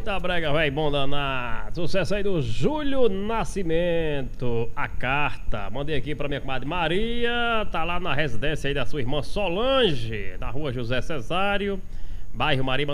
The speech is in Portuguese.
Eita, brega, velho, bom danado. Sucesso aí do Júlio Nascimento. A carta. Mandei aqui pra minha comadre Maria. Tá lá na residência aí da sua irmã Solange, na rua José Cesário, bairro Maria.